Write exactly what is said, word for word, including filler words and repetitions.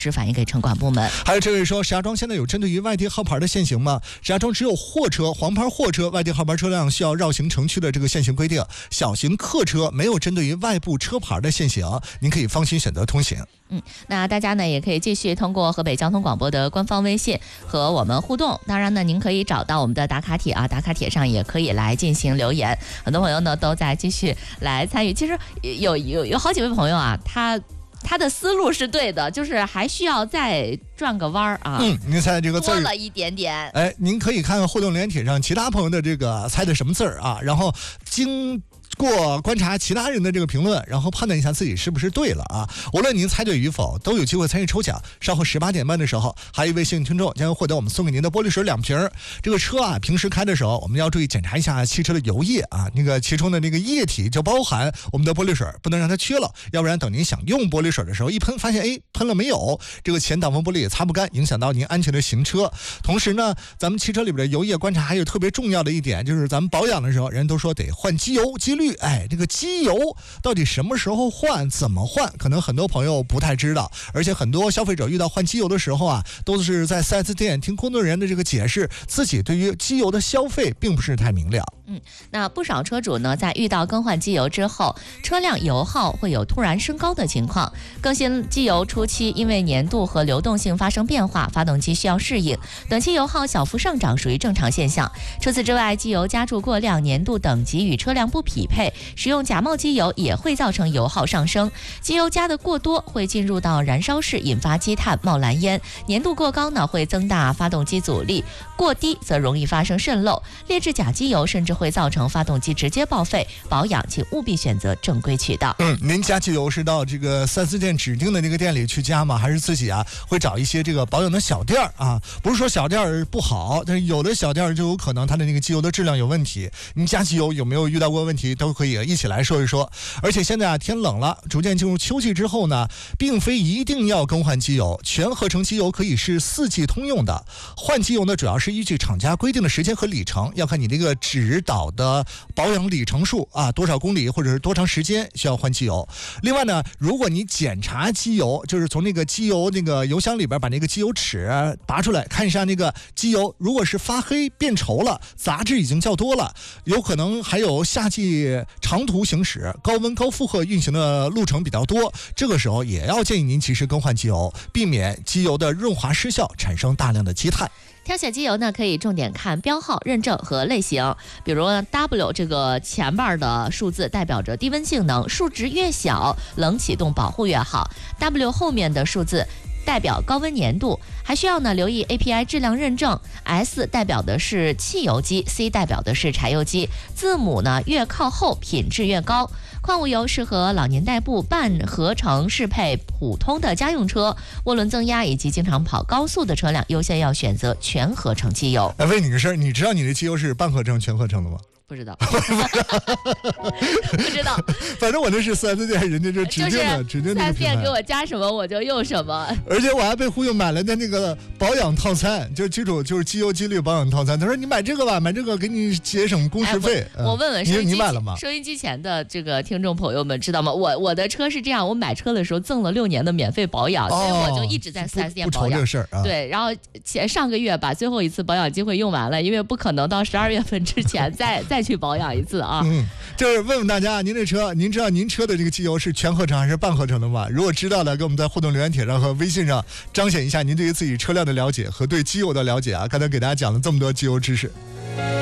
是反映给城管部门。 还有这位说，石家庄现在有针对于外地号牌的限行吗？石家庄只有货车、黄牌货车、外地号牌车辆需要绕行城区的这个限行规定，小型客车没有针对于外部车牌的限行，您可以放心选择通行。 嗯，那大家呢也可以继续通过河北交通广播的官方微信和我们互动。当然呢，您可以找到我们的打卡帖啊，打卡帖上也可以来进行留言。很多朋友呢都在继续来参与。其实有有有好几位朋友啊，他。他的思路是对的，就是还需要再转个弯儿啊。 嗯，您猜这个字多了一点点。 哎，您可以看看互动留言帖上其他朋友的这个猜的什么字儿啊，然后经过观察其他人的这个评论，然后判断一下自己是不是对了啊。无论您猜对与否，都有机会参与抽奖。稍后十八点半的时候，还有一位幸运听众将会获得我们送给您的玻璃水两瓶。这个车啊，平时开的时候，我们要注意检查一下汽车的油液啊，那个其中的那个液体就包含我们的玻璃水，不能让它缺了，要不然等您想用玻璃水的时候一喷，发现哎喷了没有，这个前挡风玻璃也擦不干，影响到您安全的行车。同时呢，咱们汽车里边的油液观察还有特别重要的一点，就是咱们保养的时候，人都说得换机油机滤。哎，这个机油到底什么时候换，怎么换，可能很多朋友不太知道，而且很多消费者遇到换机油的时候啊，都是在 四 S 店听工作人员的这个解释，自己对于机油的消费并不是太明了。 嗯，那不少车主呢，在遇到更换机油之后，车辆油耗会有突然升高的情况。更新机油初期，因为粘度和流动性发生变化，发动机需要适应，短期油耗小幅上涨属于正常现象。除此之外，机油加注过量，粘度等级与车辆不匹配，使用假冒机油也会造成油耗上升。机油加的过多会进入到燃烧室，引发积碳冒蓝烟；粘度过高呢，会增大发动机阻力；过低则容易发生渗漏。劣质假机油甚至会造成发动机直接报废。保养请务必选择正规渠道。 嗯，您加机油是到这个四 S 店指定的那个店里去加吗？还是自己啊会找一些这个保养的小店啊？不是说小店不好，但是有的小店就有可能它的那个机油的质量有问题。您加机油有没有遇到过问题，都可以一起来说一说。而且现在啊天冷了，逐渐进入秋季之后呢，并非一定要更换机油，全合成机油可以是四季通用的。换机油呢，主要是依据厂家规定的时间和里程，要看你这个指导的保养里程数啊，多少公里或者是多长时间需要换机油。另外呢，如果你检查机油，就是从那个机油那个油箱里边把那个机油尺拔出来，看一下那个机油，如果是发黑变稠了，杂质已经较多了，有可能还有夏季长途行驶、高温高负荷运行的路程比较多，这个时候也要建议您及时更换机油，避免机油的润滑失效，产生大量的积碳。 挑选机油呢，可以重点看标号、认证和类型。比如 W 这个前半的数字代表着低温性能，数值越小，冷启动保护越好。W 后面的数字代表高温粘度，还需要呢留意 A P I 质量认证。S 代表的是汽油机， C 代表的是柴油机。字母呢越靠后，品质越高。矿物油适合老年代步、半合成适配普通的家用车、涡轮增压以及经常跑高速的车辆，优先要选择全合成机油。 哎，问你个事儿，你知道你的机油是半合成、全合成的吗？ 不知道，不知道， 反正我那是四 S 店，人家就指定的，指定的。 四 S 店给我加什么我就用什么。 而且我还被忽悠买了的那个保养套餐，就记住就是机油机滤保养套餐。他说你买这个吧，买这个给你节省工时费。 哎、我, 我问问收音机， 你买了吗？ 收音机前的这个听众朋友们知道吗？我我的车是这样，我买车的时候赠了六年的免费保养，哦、所以我就一直在四 S 店保养。 不愁这事儿啊。 对，然后前上个月把最后一次保养机会用完了，因为不可能到十二月份之前再再去保养一次。啊， 嗯，就是问问大家，您这车，您知道您车的这个机油是全合成还是半合成的吗？如果知道的，给我们在互动留言帖上和微信上彰显一下您对于自己车辆的了解和对机油的了解啊！刚才给大家讲了这么多机油知识。